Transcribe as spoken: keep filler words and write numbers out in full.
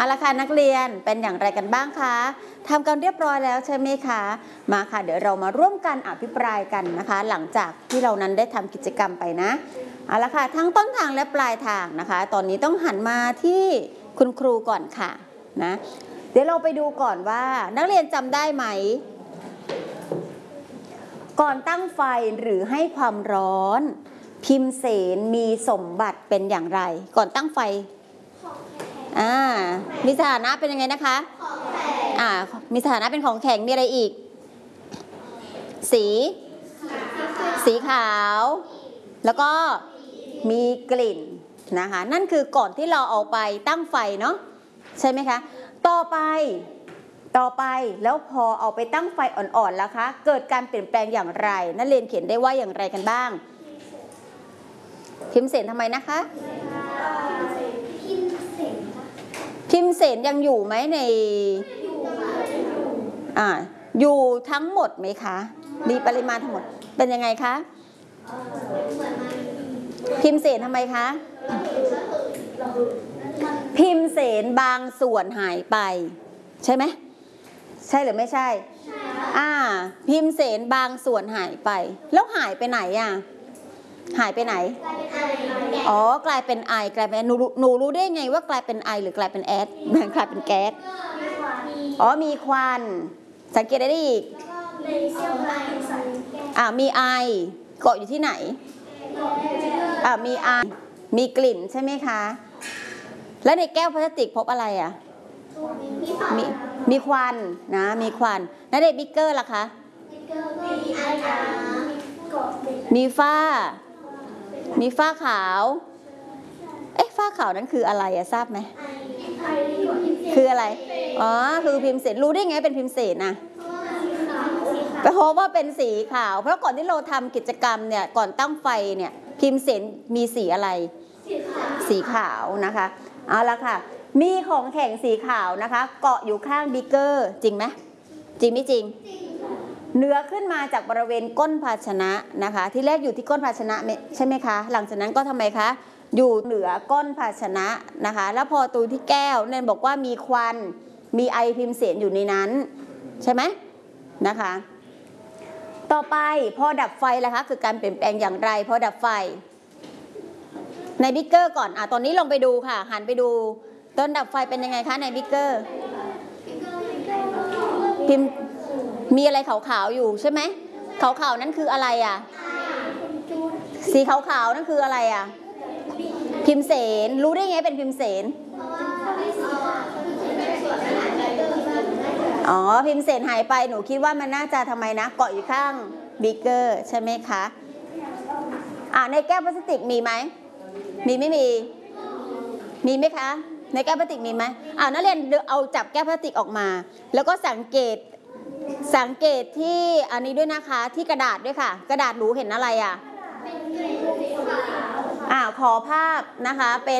เอาละค่ะนักเรียนเป็นอย่างไรกันบ้างคะทำกันเรียบร้อยแล้วใช่ไหมคะมาค่ะเดี๋ยวเรามาร่วมกันอภิปรายกันนะคะหลังจากที่เรานั้นได้ทำกิจกรรมไปนะเอาละค่ะทั้งต้นทางและปลายทางนะคะตอนนี้ต้องหันมาที่คุณครูก่อนค่ะนะเดี๋ยวเราไปดูก่อนว่านักเรียนจำได้ไหมก่อนตั้งไฟหรือให้ความร้อนพิมเสนมีสมบัติเป็นอย่างไรก่อนตั้งไฟอ่ามีสถานะเป็นยังไงนะคะอ่ามีสถานะเป็นของแข็งมีอะไรอีกสีสีขาวแล้วก็มีกลิ่นนะคะนั่นคือก่อนที่เราเอาไปตั้งไฟเนาะใช่ไหมคะต่อไปต่อไปแล้วพอเอาไปตั้งไฟอ่อนๆแล้วคะเกิดการเปลี่ยนแปลงอย่างไรนักเรียนเขียนได้ว่าอย่างไรกันบ้างพิมเสนทำไมนะคะพิมเสนยังอยู่ไหมในอ่าอยู่ทั้งหมดไหมคะมีปริมาณทั้งหมดเป็นยังไงคะพิมเสนทำไมคะพิมเสนบางส่วนหายไปใช่ไหมใช่หรือไม่ใช่อ่าพิมเสนบางส่วนหายไปแล้วหายไปไหนอ่ะหายไปไหนอ๋อกลายเป็นไอกลายเป็นหนูหนูรู้ได้ไงว่ากลายเป็นไอหรือกลายเป็นแอสกลายเป็นแก๊สอ๋อมีควันสังเกตได้อีกอ่ามีไอเกาะอยู่ที่ไหนอ่ามีไอมีกลิ่นใช่ไหมคะแล้วในแก้วพลาสติกพบอะไรอ่ะมีมีควันนะมีควันแล้วในบิ๊กเกอร์ล่ะคะมีฝ้ามีฝ้าขาวเอ๊ะฝ้าขาวนั้นคืออะไรอะทราบไหมคืออะไรอ๋อคือพิมเสนรู้ได้ไงเป็นพิมเสนนะเพราะว่าเป็นสีขาวเพราะก่อนที่เราทำกิจกรรมเนี่ยก่อนตั้งไฟเนี่ยพิมเสนมีสีอะไรสีขาวนะคะเอาละค่ะมีของแข็งสีขาวนะคะเกาะอยู่ข้างบิ๊กเกอร์จริงไหมจริงไม่จริงเนื้อขึ้นมาจากบริเวณก้นภาชนะนะคะที่แรกอยู่ที่ก้นภาชนะใช่ไหมคะหลังจากนั้นก็ทำไมคะอยู่เหนือก้นภาชนะนะคะแล้วพอตูที่แก้วเนี่ยบอกว่ามีควันมีไอพิมเสนอยู่ในนั้นใช่ไหมนะคะต่อไปพอดับไฟล่ะคะคือการเปลี่ยนแปลงอย่างไรพอดับไฟในบิ๊กเกอร์ก่อนอ่ะตอนนี้ลองไปดูค่ะหันไปดูตอนดับไฟเป็นยังไงคะในบิ๊กเกอร์พิมมีอะไรขาวๆอยู่ใช่ไหมขาวๆนั่นคืออะไรอ่ะสีขาวๆนั่นคืออะไรอ่ะพิมเสนรู้ได้ไงเป็นพิมเสนอ๋อพิมเสนหายไปหนูคิดว่ามันน่าจะทำไมนะเกาะอยู่ข้างบิ๊กเกอร์ใช่ไหมคะอ่าในแก้วพลาสติกมีไหมมีไม่มีมีไหมคะในแก้วพลาสติกมีไหมอ่านักเรียนเอาจับแก้วพลาสติกออกมาแล้วก็สังเกตสังเกตที่อันนี้ด้วยนะคะที่กระดาษด้วยค่ะกระดาษหนูเห็นอะไรอ่ะอ่าขอภาพนะคะเป็น